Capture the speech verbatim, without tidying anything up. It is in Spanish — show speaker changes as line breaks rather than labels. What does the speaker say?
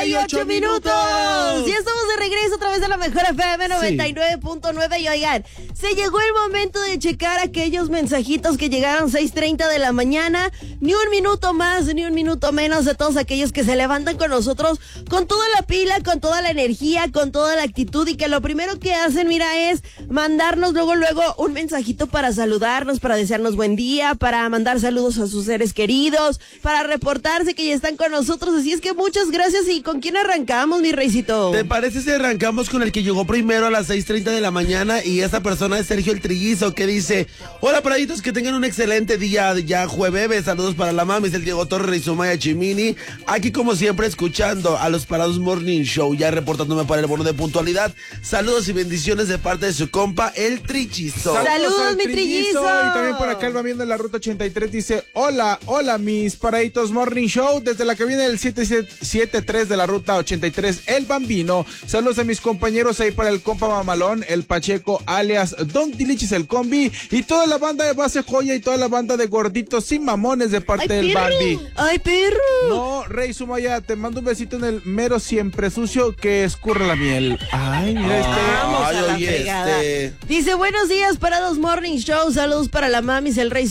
y ocho minutos.
Ya estamos de regreso a través de la mejor F M noventa y nueve punto nueve. Sí. Y oigan, se llegó el momento de checar aquellos mensajitos que llegaron seis treinta de la mañana. Ni un minuto más, ni un minuto menos de todos aquellos que se levantan con nosotros con toda la pila, con toda la energía, con toda la actitud, y que lo primero que hacen, mira, es mandarnos luego, luego un mensajito para saludarnos, para desearnos buen día, para mandar saludos a sus seres queridos, para reportarse que ya están con nosotros. Así es que muchas gracias. ¿Y con quién arrancamos, mi reycito?
¿Te parece si arrancamos con el que llegó primero a las seis treinta de la mañana? Y esa persona es Sergio el Trillizo, que dice: hola, paraditos, que tengan un excelente día, ya jueves. Saludos para la mami, es el Diego Torres y Sumaya Chimini. Aquí como siempre escuchando a los Parados Morning Show, ya reportándome para el bono de puntualidad. Saludos y bendiciones de parte de su compa, el Trillizo.
Saludos, Saludos mi
Trillizo.
Trillizo.
Y también por acá él va viendo en la ruta ochenta y tres, dice: hola, hola mis Paraditos Morning Show, desde la que viene el siete siete tres de la ruta ochenta y tres, el Bambino. Saludos a mis compañeros ahí para el compa Mamalón, el Pacheco alias Don Tilichis el Combi, y toda la banda de Base Joya y toda la banda de Gorditos Sin Mamones de parte
Ay,
del
perro.
Bambi.
Ay, perro.
No, Rey Sumaya, te mando un besito en el mero siempre sucio que escurre la miel. Ay, mira este.
Vamos
Ay,
a la
oye,
fregada.
este.
Dice: buenos días, Parados Morning Show. Saludos para la mamis, el Rey